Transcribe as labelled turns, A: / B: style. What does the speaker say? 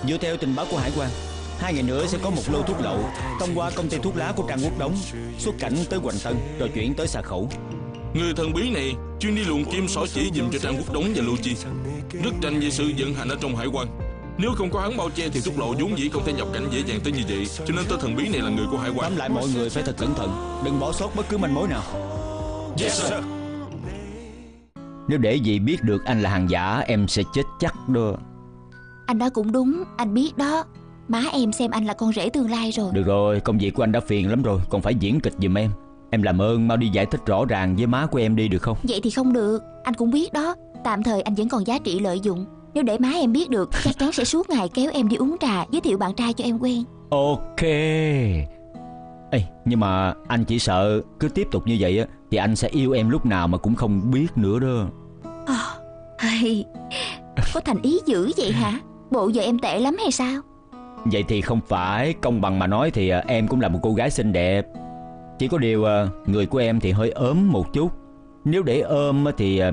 A: Dựa theo tình báo của hải quan, 2 ngày nữa sẽ có một lô thuốc lậu thông qua công ty thuốc lá của Trang Quốc Đống xuất cảnh tới Hoành Tân rồi chuyển tới Xà Khẩu.
B: Người thần bí này chuyên đi luồn kim xỏ chỉ dùm cho Trang Quốc Đống và Lưu Chi, rất tranh về sự vận hành ở trong hải quan. Nếu không có hắn bao che thì thuốc lậu vốn dĩ không thể nhập cảnh dễ dàng tới như vậy. Cho nên tên thần bí này là người của hải quan.
A: Tóm lại mọi người phải thật cẩn thận, đừng bỏ sót bất cứ manh mối nào.
B: Yes sir.
A: Nếu để dì biết được anh là hàng giả, em sẽ chết chắc đó.
C: Anh nói cũng đúng, anh biết đó. Má em xem anh là con rể tương lai rồi.
A: Được rồi, công việc của anh đã phiền lắm rồi, còn phải diễn kịch giùm em. Em làm ơn mau đi giải thích rõ ràng với má của em đi được không?
C: Vậy thì không được, anh cũng biết đó. Tạm thời anh vẫn còn giá trị lợi dụng. Nếu để má em biết được, chắc chắn sẽ suốt ngày kéo em đi uống trà, giới thiệu bạn trai cho em quen.
A: Ok. Ê, nhưng mà anh chỉ sợ cứ tiếp tục như vậy á thì anh sẽ yêu em lúc nào mà cũng không biết nữa đó.
C: Có thành ý dữ vậy hả? Bộ giờ em tệ lắm hay sao?
A: Vậy thì không phải, công bằng mà nói thì em cũng là một cô gái xinh đẹp. Chỉ có điều người của em thì hơi ốm một chút. Nếu để ôm thì